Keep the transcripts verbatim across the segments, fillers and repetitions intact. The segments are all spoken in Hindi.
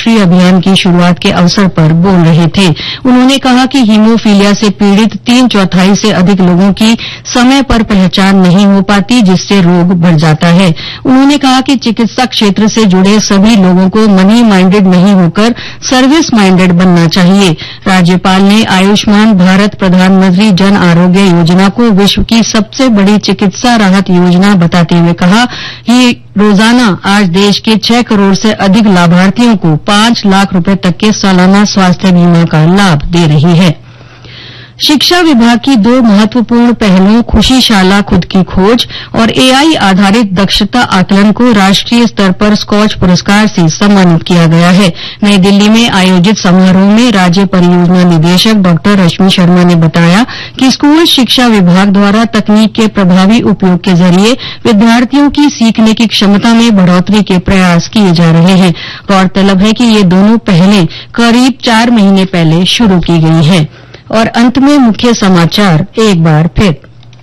राष्ट्रीय अभियान की शुरूआत के अवसर पर बोल रहे थे। उन्होंने कहा कि हीमोफीलिया से पीड़ित तीन चौथाई से अधिक लोगों की समय पर पहचान नहीं हो पाती, जिससे रोग बढ़ जाता है। उन्होंने कहा कि चिकित्सा क्षेत्र से जुड़े सभी लोगों को मनी माइंडेड नहीं होकर सर्विस माइंडेड बनना चाहिए। राज्यपाल ने आयुष्मान भारत प्रधानमंत्री जन आरोग्य योजना को विश्व की सबसे बड़ी चिकित्सा राहत योजना बताते हुए कहा कि रोजाना आज देश के छह करोड़ से अधिक लाभार्थियों को पांच लाख रुपए तक के सालाना स्वास्थ्य बीमा का लाभ दे रही है। शिक्षा विभाग की दो महत्वपूर्ण पहलों खुशीशाला खुद की खोज और एआई आधारित दक्षता आकलन को राष्ट्रीय स्तर पर स्कॉच पुरस्कार से सम्मानित किया गया है। नई दिल्ली में आयोजित समारोह में राज्य परियोजना निदेशक डॉ रश्मि शर्मा ने बताया कि स्कूल शिक्षा विभाग द्वारा तकनीक के प्रभावी उपयोग के जरिए विद्यार्थियों की सीखने की क्षमता में बढ़ोतरी के प्रयास किए जा रहे हैं। गौरतलब है कि ये दोनों पहलें करीब चार महीने पहले शुरू की गई हैं। और अंत में मुख्य समाचार एक बार फिर।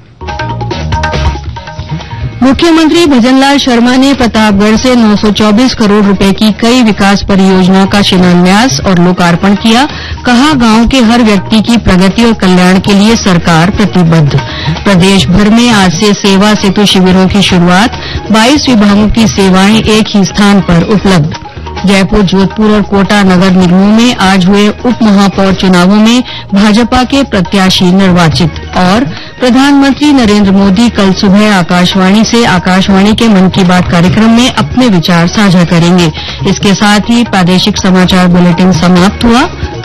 मुख्यमंत्री भजनलाल शर्मा ने प्रतापगढ़ से नौ सौ चौबीस करोड़ रुपए की कई विकास परियोजनाओं का शिलान्यास और लोकार्पण किया। कहा, गांव के हर व्यक्ति की प्रगति और कल्याण के लिए सरकार प्रतिबद्ध। प्रदेश भर में आज से सेवा सेतु शिविरों की शुरूआत। बाईस विभागों की सेवाएं एक ही स्थान पर उपलब्ध। जयपुर, जोधपुर और कोटा नगर निगमों में आज हुए उप महापौर चुनावों में भाजपा के प्रत्याशी निर्वाचित। और प्रधानमंत्री नरेंद्र मोदी कल सुबह आकाशवाणी से आकाशवाणी के मन की बात कार्यक्रम में अपने विचार साझा करेंगे। इसके साथ ही प्रादेशिक समाचार बुलेटिन समाप्त हुआ।